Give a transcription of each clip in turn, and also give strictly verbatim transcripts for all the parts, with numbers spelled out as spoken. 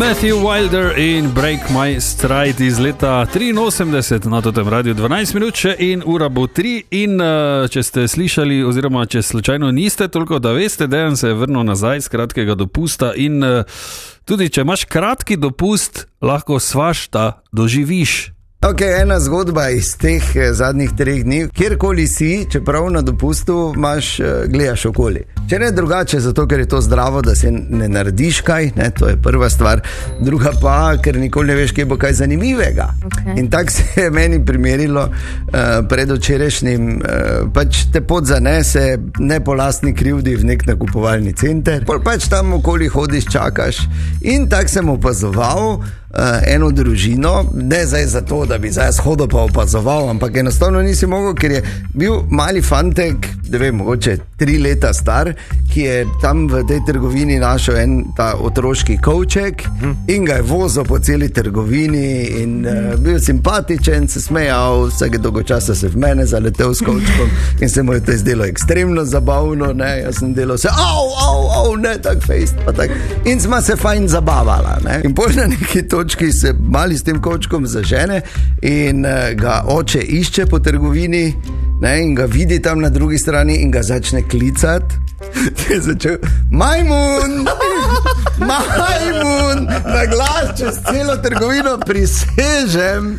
Matthew Wilder in Break My Stride iz leta triinosemdeset na totem radiju. Dvanajst minut še in ura bo tri. In uh, če ste slišali oziroma če slučajno niste, toliko da veste, Dejan se je vrnil nazaj z kratkega dopusta in uh, tudi če imaš kratki dopust, lahko svašta doživiš. Ok, ena zgodba iz teh zadnjih treh dni. Kjerkoli si, čeprav na dopustu imaš, gledaš okoli. Če ne drugače, zato ker je to zdravo, da se ne narediš kaj, ne, to je prva stvar. Druga pa, ker nikoli ne veš, kje bo kaj zanimivega. Okay. In tako se je meni primerilo uh, pred včerajšnjim, uh, pač te pot zanese, ne po lastni krivdi v nek nakupovalni center, pol pač tam okoli hodiš, čakaš. In tako sem opazoval Uh, eno družino, ne zdaj zato, da bi zdaj hodil pa opazoval, ampak enostavno nisi mogel, ker je bil mali fantek, ne vem, mogoče tri leta star, ki je tam v tej trgovini našel en ta otroški kovček in ga je vozil po celi trgovini in uh, bil simpatičen, se smejal, vsake dolgo časa se v mene zaletel s kovčkom in se mu je to zdelo ekstremno zabavno, ne, jaz sem delal se, au, au, au, ne, tak fejst, pa tak, in sma se fajn zabavala, ne, in pol na neki to točki se mali s tem kovčkom zažene in uh, ga oče išče po trgovini, ne, in ga vidi tam na drugi strani in ga začne klicati. Je začel, majmun, majmun, na glas čez celo trgovino, prisežem.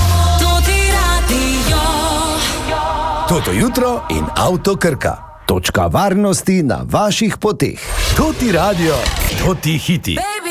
Toto jutro in Avto Krka. Točka varnosti na vaših poteh. Toti radio, toti hiti.